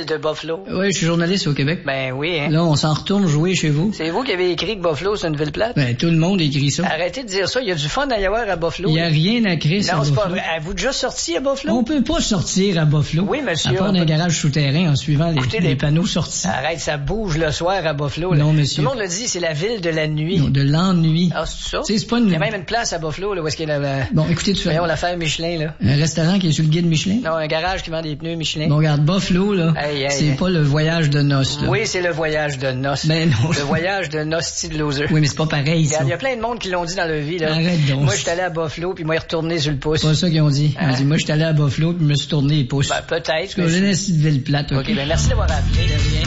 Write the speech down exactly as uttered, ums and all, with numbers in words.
ville de Buffalo? Oui, je suis journaliste au Québec. Ben oui, hein. Là, on s'en retourne jouer chez vous. C'est vous qui avez écrit que Buffalo, c'est une ville plate? Ben, tout le monde écrit ça. Arrêtez de dire ça. Il y a du fun à y avoir à Buffalo. Il y a rien à créer, ça. Non, c'est pas vrai. Avez-vous déjà sorti à Buffalo? On peut pas sortir à Buffalo. Oui, monsieur. À part on d'un peut- garage souterrain en suivant les, Écoutez, les les- panneaux sortis. Arrête, ça bouge le soir à Buffalo. Là. Non, monsieur. Tout le monde le dit, c'est la ville de la nuit. Non, de l'ennui. Ah, c'est ça? Tu sais, c'est pas une... Il y a même une place à Buffalo, là, où est-ce qu'il y a la... Bon, écoutez, tu fais... Voyons, l'affaire Michelin, là. Un restaurant qui est sur le guide Michelin? Non, un garage qui vend des pneus Michelin. Bon, regarde, Buffalo, là, Hey, hey, c'est hey. pas le voyage de noces, là. Oui, c'est le voyage de noces. Ben non. Le voyage de noces de loser. Oui, mais c'est pas pareil, ça. Regarde, il y a plein de monde qui l'ont dit dans leur vie, là. Arrête donc. Moi, je suis allé à Buffalo, puis moi, il est retourné sur le pouce. C'est pas ça qu'ils ont dit. Ils ont Hein? dit, moi, je suis allé à Buffalo, puis je me suis tourné les pouces. Ben, peut-être. Parce que j'ai une petite ville plate, OK? OK, ben merci d'avoir appelé.